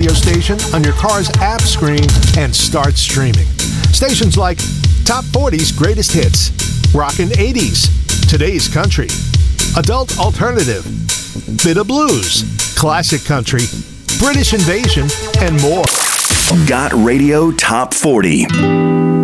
radio station on your car's app screen and start streaming. Stations like Top 40's Greatest Hits, Rockin' 80s, Today's Country, Adult Alternative, Bit of Blues, Classic Country, British Invasion, and more. Got Radio Top 40.